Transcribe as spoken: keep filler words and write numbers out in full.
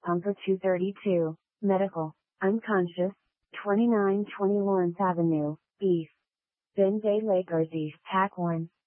Pumper two thirty-two, medical, unconscious, twenty-nine twenty Lawrence Avenue, East. Ben Day Lakers East Pack one.